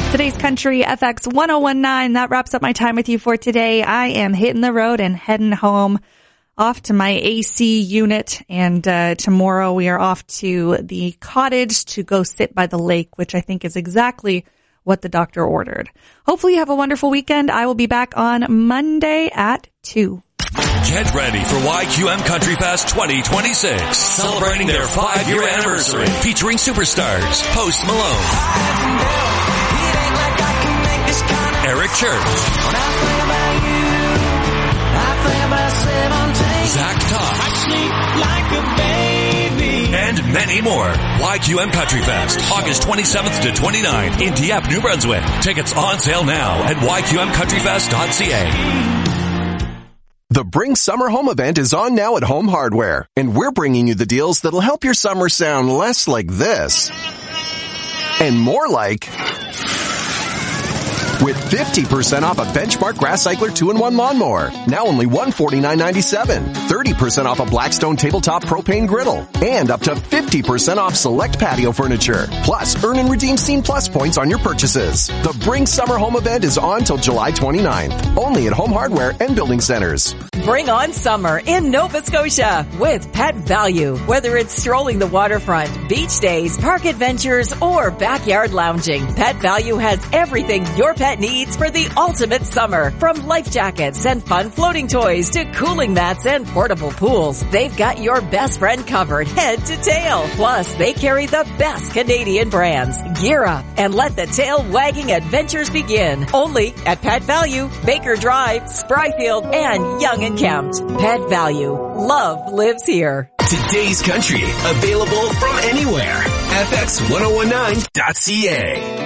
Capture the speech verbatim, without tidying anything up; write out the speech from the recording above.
Today's Country F X one oh one point nine. That wraps up my time with you for today. I am hitting the road and heading home, off to my A C unit. And uh, tomorrow we are off to the cottage to go sit by the lake, which I think is exactly what the doctor ordered. Hopefully you have a wonderful weekend. I will be back on Monday at two. Get ready for Y Q M Country Fest twenty twenty-six, celebrating their five-year anniversary, featuring superstars Post Malone, Eric Church, Zach Todd, and many more. Y Q M Country Fest, August twenty-seventh to twenty-ninth in Dieppe, New Brunswick. Tickets on sale now at y q m country fest dot c a. The Bring Summer Home event is on now at Home Hardware, and we're bringing you the deals that'll help your summer sound less like this and more like... With fifty percent off a Benchmark Grass Cycler two in one lawnmower, now only one hundred forty-nine ninety-seven. thirty percent off a Blackstone Tabletop Propane Griddle, and up to fifty percent off select patio furniture. Plus, earn and redeem Scene Plus points on your purchases. The Bring Summer Home event is on till July twenty-ninth, only at Home Hardware and Building Centers. Bring on summer in Nova Scotia with Pet Value. Whether it's strolling the waterfront, beach days, park adventures, or backyard lounging, Pet Value has everything your pet needs for the ultimate summer. From life jackets and fun floating toys to cooling mats and portable pools, they've got your best friend covered head to tail. Plus, they carry the best Canadian brands. Gear up and let the tail wagging adventures begin. Only at Pet Value, Baker Drive, Spryfield, and Young and Kempt. Pet Value. Love lives here. Today's Country, available from anywhere. F X one oh one nine dot c a.